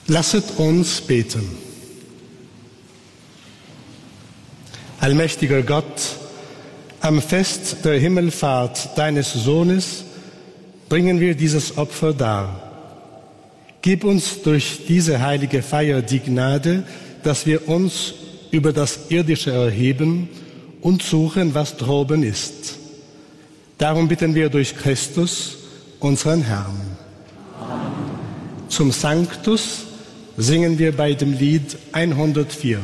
Lasset uns beten. Allmächtiger Gott, am Fest der Himmelfahrt deines Sohnes bringen wir dieses Opfer dar. Gib uns durch diese heilige Feier die Gnade, dass wir uns über das Irdische erheben und suchen, was droben ist. Darum bitten wir durch Christus, unseren Herrn. Amen. Zum Sanctus singen wir bei dem Lied 104.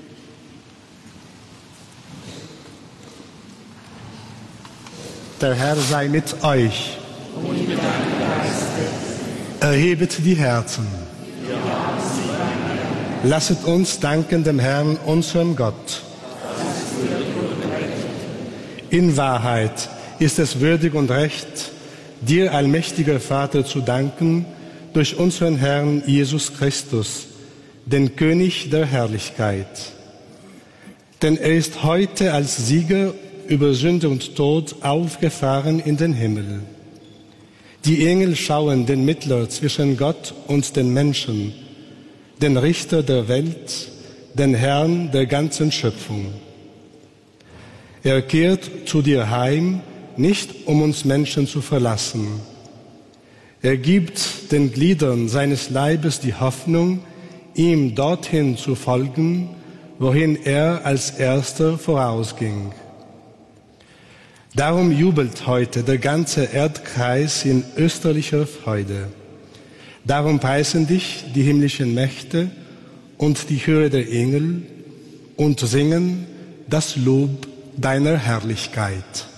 Der Herr sei mit euch. Und mit deinem Geiste. Erhebet die Herzen. Wir haben sie beim Herrn. Lasset uns danken dem Herrn, unserem Gott. Das ist würdig und recht. In Wahrheit ist es würdig und recht, dir, allmächtiger Vater, zu danken durch unseren Herrn Jesus Christus, den König der Herrlichkeit. Denn er ist heute als Sieger über Sünde und Tod aufgefahren in den Himmel. Die Engel schauen den Mittler zwischen Gott und den Menschen, den Richter der Welt, den Herrn der ganzen Schöpfung. Er kehrt zu dir heim, nicht um uns Menschen zu verlassen. Er gibt den Gliedern seines Leibes die Hoffnung, ihm dorthin zu folgen, wohin er als Erster vorausging. Darum jubelt heute der ganze Erdkreis in österlicher Freude. Darum preisen dich die himmlischen Mächte und die Chöre der Engel und singen das Lob deiner Herrlichkeit.